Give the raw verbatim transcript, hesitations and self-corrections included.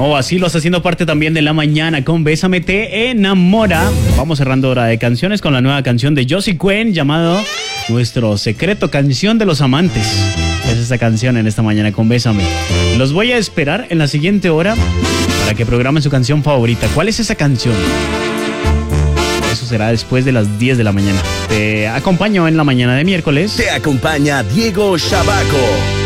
No, así lo está haciendo parte también de la mañana con Bésame Te Enamora. Vamos cerrando hora de canciones con la nueva canción de Josie Cuen llamado Nuestro Secreto, Canción de los Amantes. Es esta canción en esta mañana con Bésame. Los voy a esperar en la siguiente hora para que programen su canción favorita. ¿Cuál es esa canción? Eso será después de las diez de la mañana. Te acompaño en la mañana de miércoles. Te acompaña Diego Shabaco.